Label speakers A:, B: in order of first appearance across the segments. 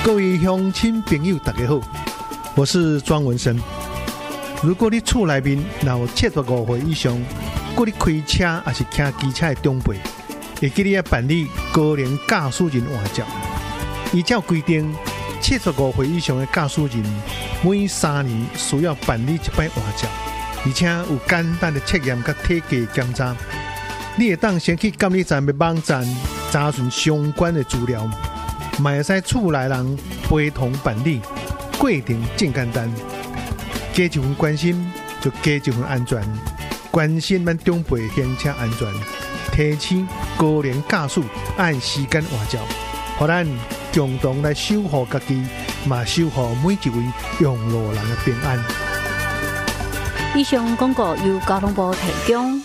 A: 各位乡亲朋友大家好，我是庄文生。如果你厝内面有75岁以上，或你开车还是骑机车的长辈，会记得办理高龄驾驶人换照。依照规定，75岁以上的驾驶人每3年需要办理一摆换照，而且有简单的测验和体格检查。你会当先去监理站的网站查询相关的资料，嘛会使厝内人陪同办理，过程真简单。加一份关心，就加一份安全。关心咱长辈行车安全，提醒高龄驾驶按时间换照，互咱共同来守护家己，嘛守护每一位用路人的平安。
B: 以上广告由交通部提供。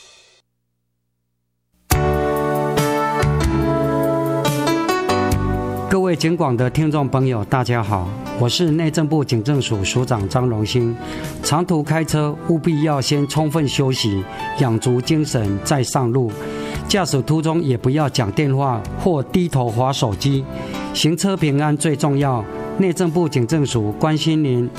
C: 各位警广的听众朋友，大家好，我是内政部警政署署长张荣兴。长途开车务必要先充分休息，养足精神再上路。驾驶途中也不要讲电话或低头滑手机。行车平安最重要，内政部警政署关心您。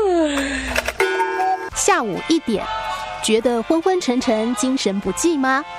D: 下午1点，觉得昏昏沉沉、精神不济吗？